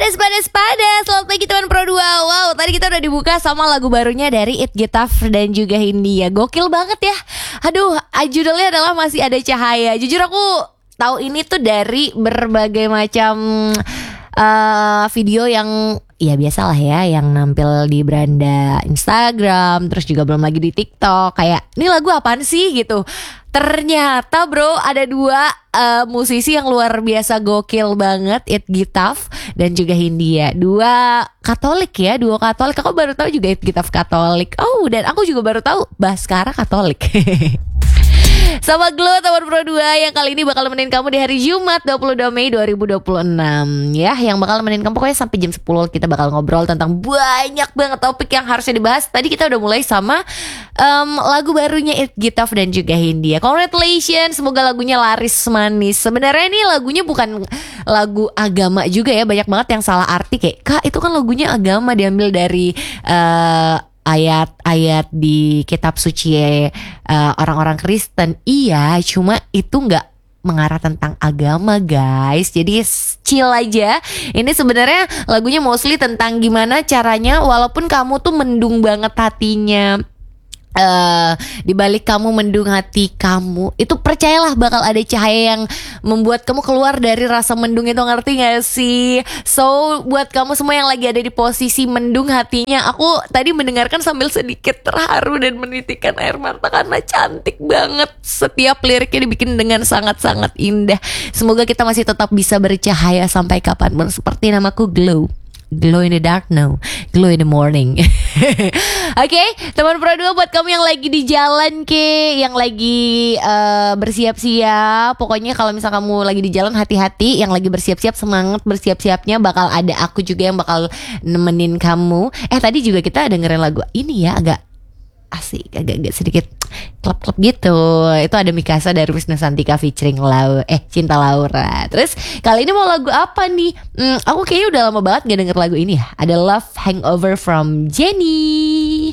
Pada, selamat pagi teman Pro 2. Wow, tadi kita udah dibuka sama lagu barunya dari It Gitaf dan juga Hindia. Gokil banget ya. Aduh, judulnya adalah Masih Ada Cahaya. Jujur aku tahu ini tuh dari berbagai macam video yang ya biasalah ya, yang nampil di beranda Instagram, terus juga belum lagi di TikTok. Kayak, ini lagu apaan sih gitu. Ternyata bro, ada dua musisi yang luar biasa gokil banget, It Gitaf dan juga Hindia. Dua Katolik ya, duo Katolik. Aku baru tahu juga It Gitaf Katolik. Oh, dan aku juga baru tahu Baskara Katolik. Sama Glow teman Pro 2 yang kali ini bakal nemenin kamu di hari Jumat 22 Mei 2026 ya, yang bakal nemenin kamu pokoknya sampai jam 10. Kita bakal ngobrol tentang banyak banget topik yang harusnya dibahas. Tadi kita udah mulai sama lagu barunya It Gitaf dan juga Hindia. Congratulations, semoga lagunya laris manis. Sebenarnya ini lagunya bukan lagu agama juga ya, banyak banget yang salah arti kayak, Kak itu kan lagunya agama, diambil dari ayat-ayat di kitab suci orang-orang Kristen. Iya, cuma itu nggak mengarah tentang agama guys. Jadi chill aja. Ini sebenarnya lagunya mostly tentang gimana caranya walaupun kamu tuh mendung banget hatinya, di balik kamu mendung hati kamu, itu percayalah bakal ada cahaya yang membuat kamu keluar dari rasa mendung itu, ngerti gak sih? So buat kamu semua yang lagi ada di posisi mendung hatinya, aku tadi mendengarkan sambil sedikit terharu dan menitikan air mata karena cantik banget. Setiap liriknya dibikin dengan sangat-sanat indah. Semoga kita masih tetap bisa bercahaya sampai kapanpun. Seperti namaku Glow. Glow in the dark, no, glow in the morning. Oke, teman Pro 2, buat kamu yang lagi di jalan yang lagi bersiap-siap. Pokoknya kalau misal kamu lagi di jalan, hati-hati. Yang lagi bersiap-siap, semangat bersiap-siapnya. Bakal ada aku juga yang bakal nemenin kamu. Tadi juga kita dengerin lagu ini ya, agak asik, agak sedikit klub-klub gitu. Itu ada Mikasa dari Wisnu Santika featuring Cinta Laura. Terus kali ini mau lagu apa nih? Aku kayaknya udah lama banget gak denger lagu ini ya. Ada Love Hangover from Jennie.